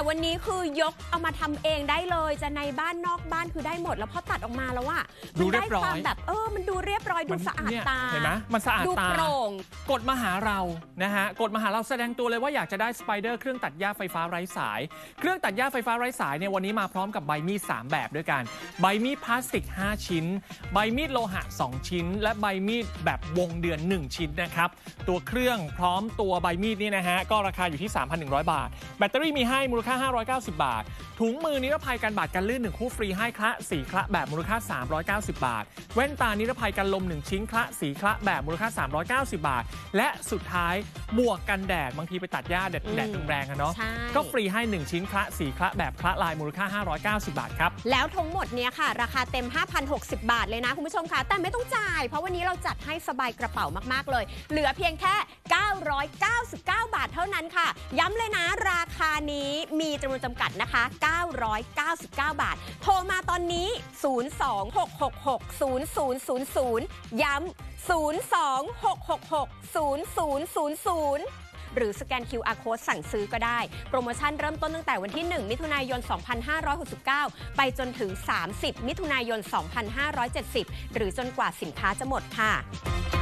วันนี้คือยกเอามาทำเองได้เลยจะในบ้านนอกบ้านคือได้หมดแล้วพอตัดออกมาแล้วว่ามันได้ความแบบมันดูเรียบร้อยดูสะอาดตาเห็นไหมมันสะอาดตาดูโปร่งกดมาหาเรานะฮะกดมาหาเราแสดงตัวเลยว่าอยากจะได้สไปเดอร์เครื่องตัดหญ้าไฟฟ้าไร้สายเครื่องตัดหญ้าไฟฟ้าไร้สายเนี่ยวันนี้มาพร้อมกับใบมีด3แบบด้วยกันใบมีดพลาสติก5ชิ้นใบมีดโลหะ2ชิ้นและใบมีดแบบวงเดือน1ชิ้นนะครับตัวเครื่องพร้อมตัวใบมีดนี่นะฮะก็ราคาอยู่ที่ 3,100 บาทแบตเตอรี่มีให้มูลค่า590 บาทถุงมือนิรภัยกันบาดกันลื่น1คู่ฟรีให้คละ4คละแบบมูลค่า390 บาทแว่นตานิรภัยกันลม1ชิ้นคละ4คละแบบมูลค่า390 บาทและสุดท้ายหมวกกันแดดบางทีไปตัดหญ้าแดดแรงๆอะเนาะก็ฟรีให้1ชิ้นคละ4คละแบบคละลายมูลค่า590 บาทครับแล้วทั้งหมดเนี้ยค่ะราคาเต็ม 5,060 บาทเลยนะคุณผู้ชมค่ะแต่ไม่ต้องจ่ายเพราะวันนี้เราจัดให้สบายกระเป๋ามากๆเลยเหลือเพียงแค่999 บาทเท่านั้นค่ะย้ำเลยนะราคานี้มีจำนวนจำกัดนะคะ999 บาทโทรมาตอนนี้026660000ย้ำ026660000หรือสแกน QR Code สั่งซื้อก็ได้โปรโมชั่นเริ่มต้นตั้งแต่วันที่1มิถุนายน2569ไปจนถึง30มิถุนายน2570หรือจนกว่าสินค้าจะหมดค่ะ